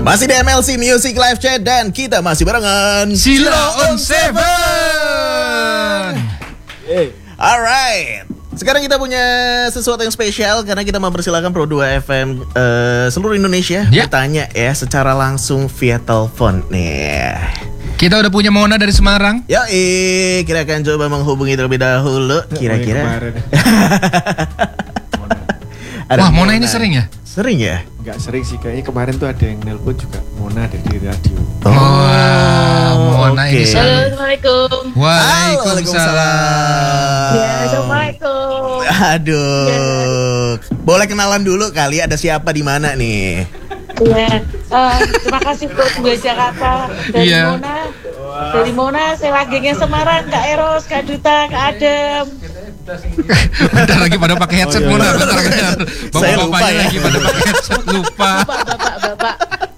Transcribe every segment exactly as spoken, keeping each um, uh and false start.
Masih di M L C Music Live Chat dan kita masih barengan Sila on Seven. Alright. Sekarang kita punya sesuatu yang spesial karena kita mempersilakan Pro dua F M uh, seluruh Indonesia Ya. bertanya ya secara langsung via telepon nih. Kita udah punya Mona dari Semarang. Yoi, kita akan coba menghubungi terlebih dahulu. Kira-kira Ada Wah, Mona ini sering ya? Sering ya? Enggak sering sih, kayaknya kemarin tuh ada yang nelpon juga Mona dari radio. Oh, Wah, Mona oke. ini sering. Assalamualaikum. Waalaikumsalam. Ya, assalamualaikum. Aduh. Ya. Boleh kenalan dulu kali ada siapa di mana nih? Ya, eh, terima kasih Pro dua Jakarta dari Iya. Mona. Dari Mona, saya lagi yang Semarang, Kak Eros, Kak Duta, Kak Adem. Bentar lagi pada pakai headset Oh, iya, Mona. iya. Bentar lagi. Saya lupa Bapak-bapaknya ya. lagi pada pakai headset lupa. Bapak, bapak, bapak.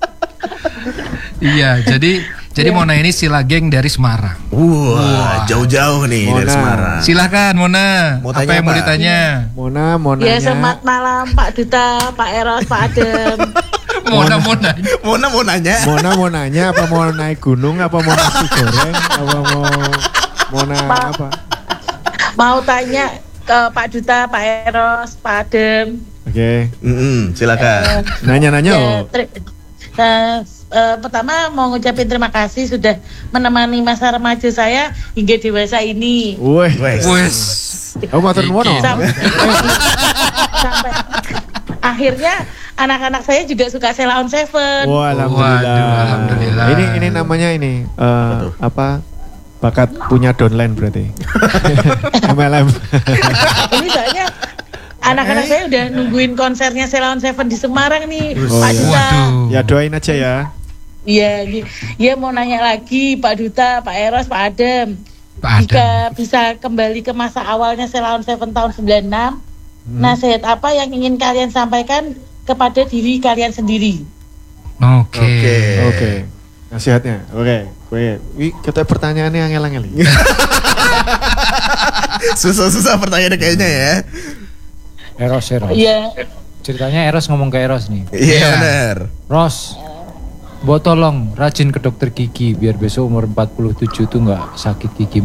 Iya, jadi jadi Iya. Mona ini sila geng dari Semarang. Wah, Wah. jauh-jauh nih dari Mona. Semarang. Silakan Mona. Mau apa tanya yang mau apa? ditanya? Mona, Mona. Ya, selamat malam Pak Duta, Pak Eros, Pak Adem. Mona Mona. Mona mau nanya. Mona mau nanya apa mau naik gunung, apa mau nasi goreng, apa mau Mona Pak. apa? Mau tanya ke Pak Duta, Pak Eros, Pak Adem. Oke, Mm-mm, silakan. nanya-nanya Ya, oh. ter- eh, eh, pertama mau ngucapin terima kasih sudah menemani masa remaja saya hingga dewasa ini. Wih, Wes. Wes. oh matur nuwun. oh. Sampai, sampai akhirnya anak-anak saya juga suka Sheila on Seven. Wah, alhamdulillah. Waduh, alhamdulillah. Ini ini namanya ini eh, apa? Bakat punya downline berarti. M L M. Ini soalnya anak-anak saya udah nungguin konsernya Sheila on Seven di Semarang nih, Oh, Pak iya. Duta. Waduh. Ya doain aja ya. Iya, gi- ya mau nanya lagi Pak Duta, Pak Eros, Pak Adem. Pak Adem. Jika bisa kembali ke masa awalnya Sheila on Seven tahun sembilan puluh enam, Hmm. nasihat apa yang ingin kalian sampaikan kepada diri kalian sendiri? Oke. Oke. Oke. Nasihatnya. Oke. Oke. Wih, kita pertanyaannya angel-angel. Susah-susah pertanyaannya kayaknya ya. Eros, Eros. Iya, Ceritanya Eros ngomong ke Eros nih. Iya Iya. benar. Ros, buat tolong rajin ke dokter gigi biar besok umur empat puluh tujuh tuh nggak sakit gigi